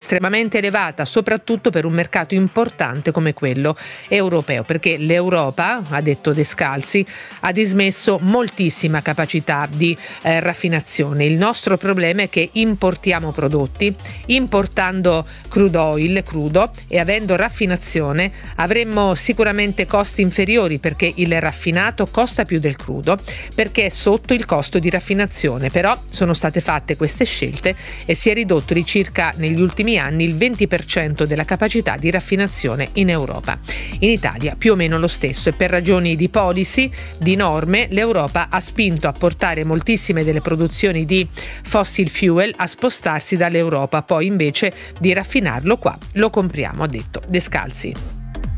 estremamente elevata, soprattutto per un mercato importante come quello europeo, perché l'Europa, ha detto Descalzi, ha dismesso moltissima capacità di raffinazione. Il nostro problema è che importiamo prodotti, importando crudo e avendo raffinazione avremmo sicuramente costi inferiori, perché il raffinato costa più del crudo, perché è sotto il costo di raffinazione. Però sono state fatte queste scelte e si è ridotto di circa negli ultimi anni il 20% della capacità di raffinazione in Europa. In Italia più o meno lo stesso, e per ragioni di policy, di norme, l'Europa ha spinto a portare moltissime delle produzioni di fossil fuel a spostarsi dall'Europa, poi invece di raffinarlo qua lo compriamo, ha detto Descalzi.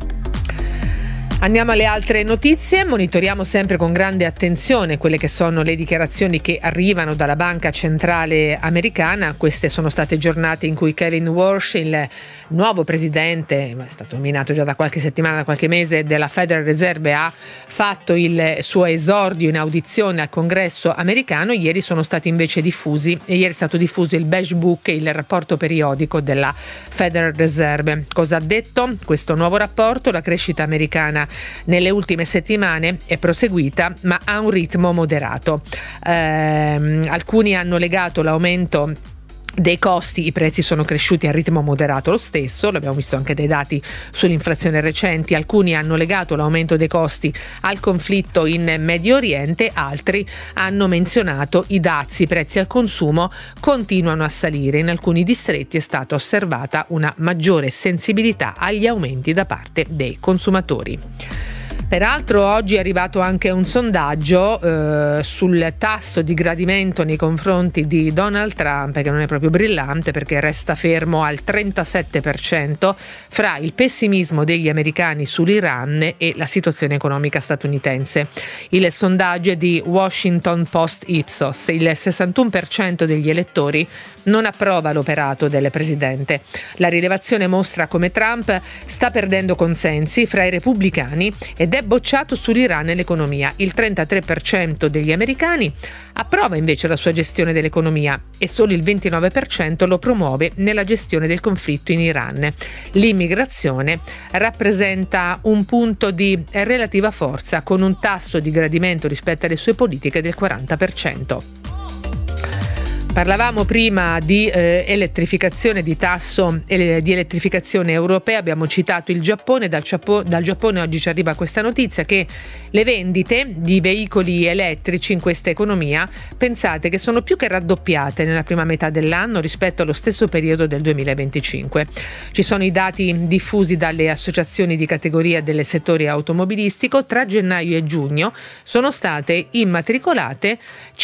Andiamo alle altre notizie. Monitoriamo sempre con grande attenzione quelle che sono le dichiarazioni che arrivano dalla Banca Centrale Americana. Queste sono state giornate in cui Kevin Warsh, il nuovo presidente, è stato nominato già da qualche settimana, da qualche mese, della Federal Reserve, ha fatto il suo esordio in audizione al Congresso americano. Ieri sono stati invece diffusi, ieri è stato diffuso il Beige Book, il rapporto periodico della Federal Reserve. Cosa ha detto questo nuovo rapporto? La crescita americana nelle ultime settimane è proseguita, ma a un ritmo moderato. Alcuni hanno legato l'aumento dei costi, i prezzi sono cresciuti a ritmo moderato lo stesso, l'abbiamo visto anche dai dati sull'inflazione recenti. Alcuni hanno legato l'aumento dei costi al conflitto in Medio Oriente, altri hanno menzionato i dazi, i prezzi al consumo continuano a salire. In alcuni distretti è stata osservata una maggiore sensibilità agli aumenti da parte dei consumatori. Peraltro oggi è arrivato anche un sondaggio sul tasso di gradimento nei confronti di Donald Trump, che non è proprio brillante perché resta fermo al 37%, fra il pessimismo degli americani sull'Iran e la situazione economica statunitense. Il sondaggio è di Washington Post Ipsos. Il 61% degli elettori non approva l'operato del presidente. La rilevazione mostra come Trump sta perdendo consensi fra i repubblicani ed è bocciato sull'Iran e l'economia. Il 33% degli americani approva invece la sua gestione dell'economia e solo il 29% lo promuove nella gestione del conflitto in Iran. L'immigrazione rappresenta un punto di relativa forza, con un tasso di gradimento rispetto alle sue politiche del 40%. Parlavamo prima di elettrificazione, di tasso di elettrificazione europea, abbiamo citato il Giappone. Dal Giappone oggi ci arriva questa notizia che le vendite di veicoli elettrici in questa economia, pensate che sono più che raddoppiate nella prima metà dell'anno rispetto allo stesso periodo del 2025. Ci sono i dati diffusi dalle associazioni di categoria del settore automobilistico. Tra gennaio e giugno sono state immatricolate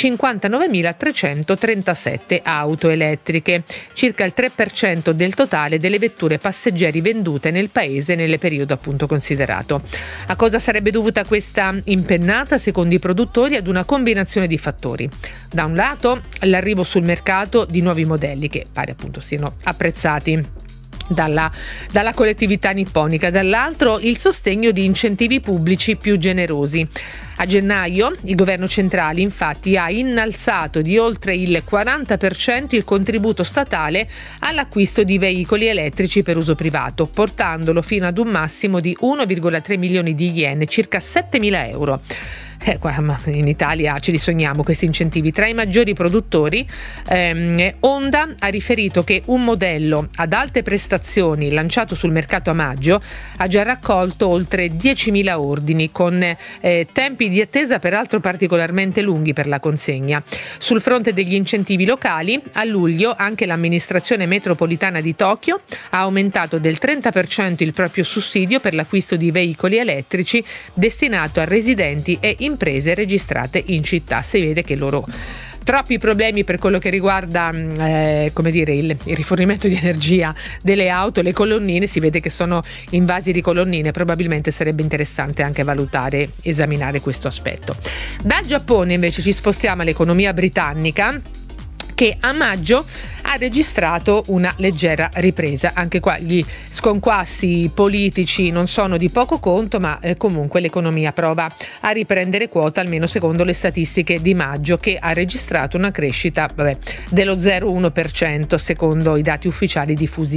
59.337 auto elettriche, circa il 3% del totale delle vetture passeggeri vendute nel paese nel periodo appunto considerato. A cosa sarebbe dovuta questa impennata? Secondo i produttori ad una combinazione di fattori. Da un lato l'arrivo sul mercato di nuovi modelli che pare appunto siano apprezzati dalla collettività nipponica, dall'altro il sostegno di incentivi pubblici più generosi. A gennaio il governo centrale infatti ha innalzato di oltre il 40% il contributo statale all'acquisto di veicoli elettrici per uso privato, portandolo fino ad un massimo di 1,3 milioni di yen, circa 7.000 euro. In Italia ce li sogniamo questi incentivi. Tra i maggiori produttori Honda ha riferito che un modello ad alte prestazioni lanciato sul mercato a maggio ha già raccolto oltre 10.000 ordini, con tempi di attesa peraltro particolarmente lunghi per la consegna. Sul fronte degli incentivi locali, a luglio anche l'amministrazione metropolitana di Tokyo ha aumentato del 30% il proprio sussidio per l'acquisto di veicoli elettrici destinato a residenti e imprese registrate in città. Si vede che loro troppi problemi per quello che riguarda il rifornimento di energia delle auto, le colonnine, si vede che sono invasi di colonnine. Probabilmente sarebbe interessante anche valutare, esaminare questo aspetto. Dal Giappone invece ci spostiamo all'economia britannica, che a maggio ha registrato una leggera ripresa. Anche qua gli sconquassi politici non sono di poco conto, ma comunque l'economia prova a riprendere quota, almeno secondo le statistiche di maggio, che ha registrato una crescita dello 0,1% secondo i dati ufficiali diffusi